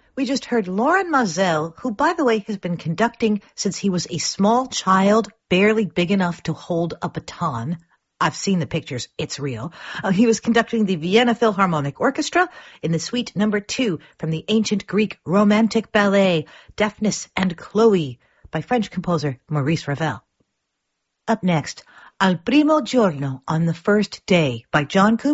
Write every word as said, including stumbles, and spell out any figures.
We just heard Lauren Mazel, who, by the way, has been conducting since he was a small child, barely big enough to hold a baton. I've seen the pictures. It's real. Uh, he was conducting the Vienna Philharmonic Orchestra in the suite number two from the ancient Greek romantic ballet, Daphnis and Chloe, by French composer Maurice Ravel. Up next, Al Primo Giorno, on the First Day, by John Cooper.